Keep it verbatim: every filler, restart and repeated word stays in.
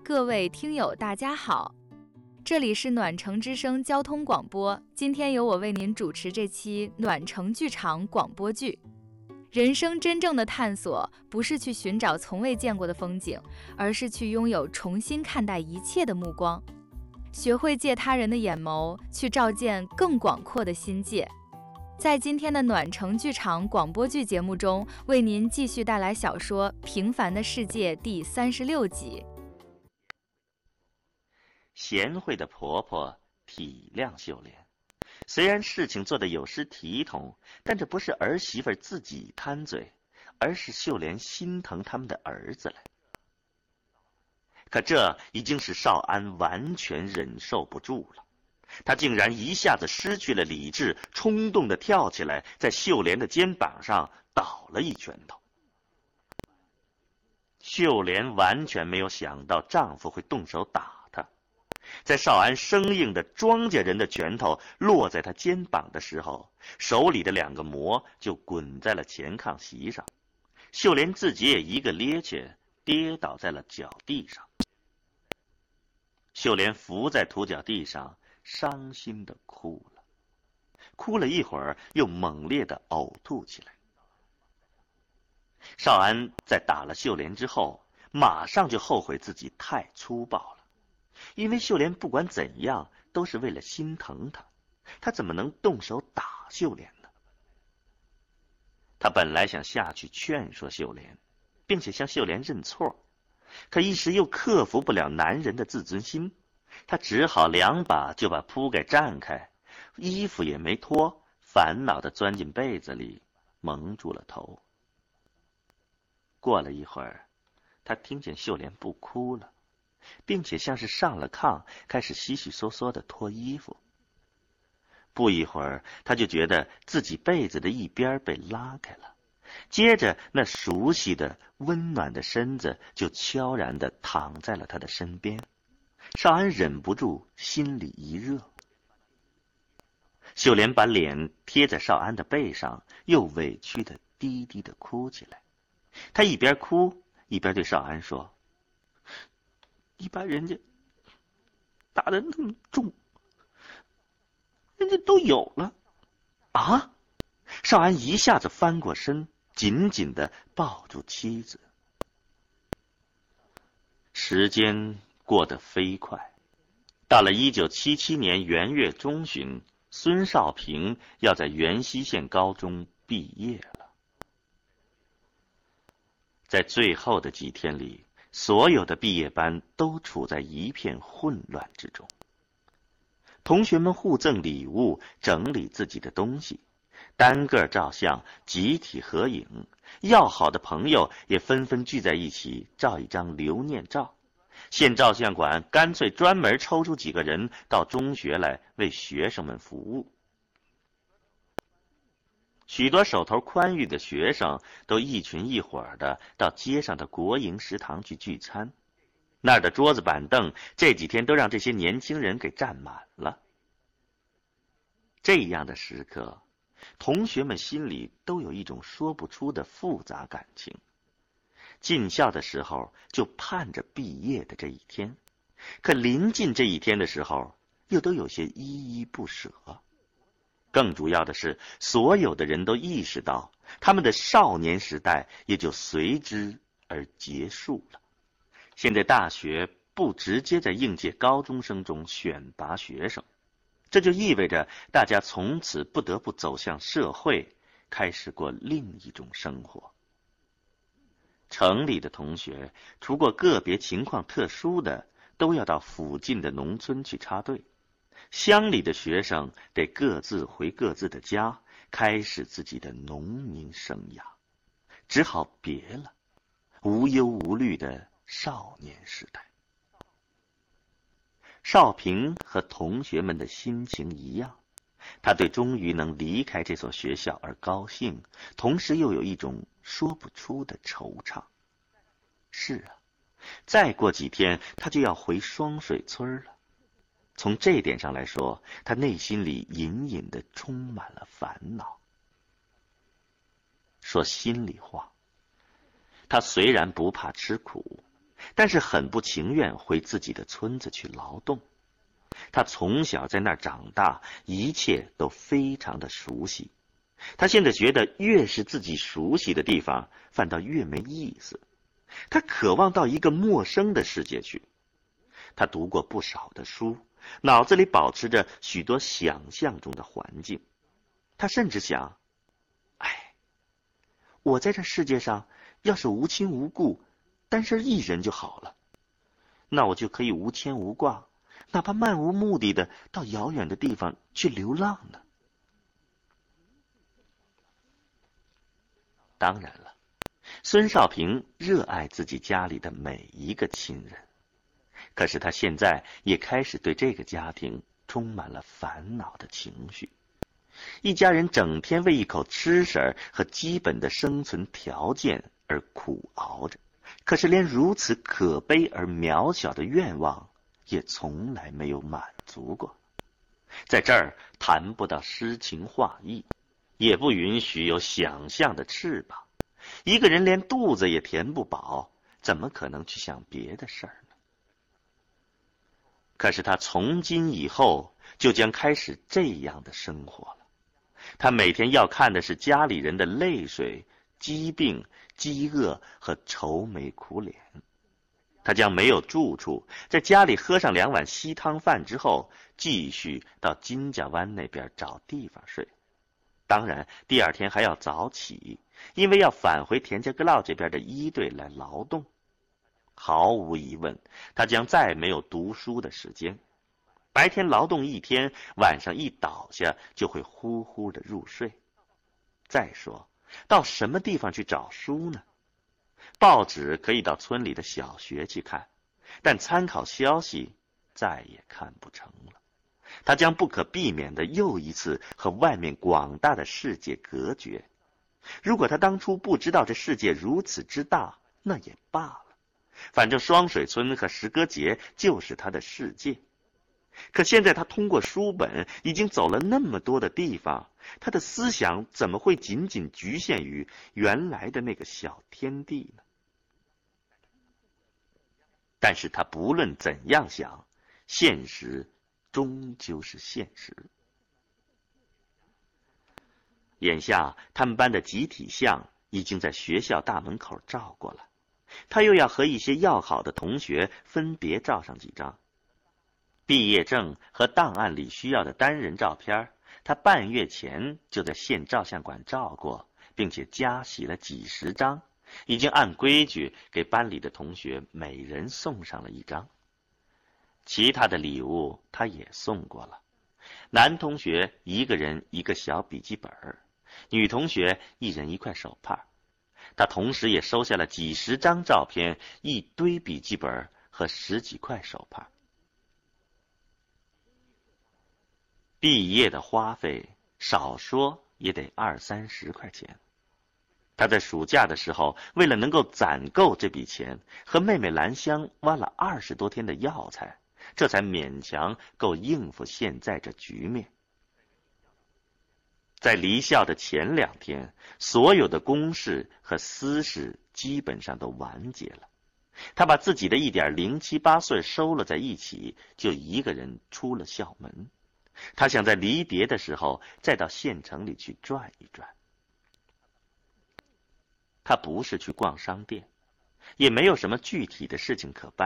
各位听友大家好，这里是暖城之声交通广播，今天由我为您主持这期暖城剧场广播剧。人生真正的探索，不是去寻找从未见过的风景，而是去拥有重新看待一切的目光，学会借他人的眼眸，去照见更广阔的心界。在今天的暖城剧场广播剧节目中，为您继续带来小说《平凡的世界》第三十六集。 贤惠的婆婆体谅秀莲，虽然事情做得有失体统，但这不是儿媳妇自己贪嘴，而是秀莲心疼他们的儿子来。可这已经使少安完全忍受不住了，他竟然一下子失去了理智，冲动地跳起来，在秀莲的肩膀上倒了一拳头。秀莲完全没有想到丈夫会动手打她，在少安生硬的庄稼人的拳头落在她肩膀的时候，手里的两个馍就滚在了前炕席上，秀莲自己也一个趔趄跌倒在了脚地上。秀莲伏在土脚地上，伤心地哭了，哭了一会儿，又猛烈地呕吐起来。少安在打了秀莲之后，马上就后悔自己太粗暴了，因为秀莲不管怎样都是为了心疼他，他怎么能动手打秀莲呢？他本来想下去劝说秀莲，并且向秀莲认错，可一时又克服不了男人的自尊心，他只好两把就把铺盖站开，衣服也没脱，烦恼地钻进被子里，蒙住了头。过了一会儿，他听见秀莲不哭了，并且像是上了炕，开始稀稀嗦嗦地脱衣服。不一会儿，他就觉得自己被子的一边被拉开了，接着那熟悉的温暖的身子就悄然地躺在了他的身边。少安忍不住心里一热，秀莲把脸贴在少安的背上，又委屈地低低地哭起来。她一边哭一边对少安说：“你把人家打得那么重，人家都有了啊！”少安一下子翻过身，紧紧地抱住妻子。时间过得飞快，到了一九七七年元月中旬，孙少平要在元溪县高中毕业了。在最后的几天里，所有的毕业班都处在一片混乱之中。同学们互赠礼物，整理自己的东西，单个照相，集体合影，要好的朋友也纷纷聚在一起照一张留念照。县照相馆干脆专门抽出几个人到中学来为学生们服务。许多手头宽裕的学生都一群一伙的到街上的国营食堂去聚餐，那儿的桌子板凳这几天都让这些年轻人给占满了。这样的时刻，同学们心里都有一种说不出的复杂感情。进校的时候就盼着毕业的这一天，可临近这一天的时候又都有些依依不舍。更主要的是，所有的人都意识到他们的少年时代也就随之而结束了。现在大学不直接在应届高中生中选拔学生，这就意味着大家从此不得不走向社会，开始过另一种生活。城里的同学除过个别情况特殊的，都要到附近的农村去插队，乡里的学生得各自回各自的家，开始自己的农民生涯，只好别了无忧无虑的少年时代。少平和同学们的心情一样，他对终于能离开这所学校而高兴，同时又有一种说不出的惆怅。是啊，再过几天他就要回双水村了。从这点上来说，他内心里隐隐地充满了烦恼。说心里话，他虽然不怕吃苦， 但是很不情愿回自己的村子去劳动。他从小在那儿长大，一切都非常的熟悉。他现在觉得越是自己熟悉的地方，反倒越没意思。他渴望到一个陌生的世界去。他读过不少的书，脑子里保持着许多想象中的环境。他甚至想，哎，我在这世界上要是无亲无故，单身一人就好了，那我就可以无牵无挂，哪怕漫无目的的到遥远的地方去流浪呢。当然了，孙少平热爱自己家里的每一个亲人，可是他现在也开始对这个家庭充满了烦恼的情绪。一家人整天为一口吃食和基本的生存条件而苦熬着，可是连如此可悲而渺小的愿望也从来没有满足过。在这儿谈不到诗情画意，也不允许有想象的翅膀。一个人连肚子也填不饱，怎么可能去想别的事儿呢？可是他从今以后就将开始这样的生活了。他每天要看的是家里人的泪水、疾病、饥饿和愁眉苦脸。他将没有住处，在家里喝上两碗稀汤饭之后，继续到金家湾那边找地方睡。当然第二天还要早起，因为要返回田家阁老这边的一队来劳动。毫无疑问，他将再没有读书的时间。白天劳动一天，晚上一倒下就会呼呼的入睡。再说，到什么地方去找书呢？报纸可以到村里的小学去看，但参考消息再也看不成了。他将不可避免的又一次和外面广大的世界隔绝。如果他当初不知道这世界如此之大，那也罢了，反正双水村和石歌节就是他的世界。可现在他通过书本已经走了那么多的地方，他的思想怎么会仅仅局限于原来的那个小天地呢？但是他不论怎样想，现实终究是现实。眼下他们班的集体像已经在学校大门口照过了，他又要和一些要好的同学分别照上几张。毕业证和档案里需要的单人照片，他半月前就在县照相馆照过，并且加洗了几十张，已经按规矩给班里的同学每人送上了一张。其他的礼物他也送过了，男同学一个人一个小笔记本，女同学一人一块手帕。他同时也收下了几十张照片，一堆笔记本和十几块手帕。毕业的花费少说也得二三十块钱。他在暑假的时候，为了能够攒够这笔钱，和妹妹兰香挖了二十多天的药材，这才勉强够应付现在这局面。在离校的前两天，所有的公事和私事基本上都完结了。他把自己的一点零七八碎收了在一起，就一个人出了校门。他想在离别的时候再到县城里去转一转。他不是去逛商店，也没有什么具体的事情可办。